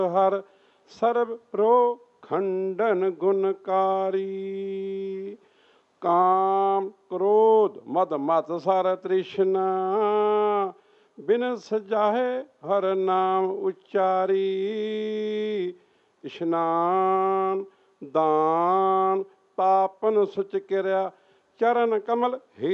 हर सर्व रो खंडन गुणकारी। काम क्रोध मद मत सर तृष्णा बिन सजाहे हर नाम उच्चारी। इशनान दान पापन सुच किरया चरण कमल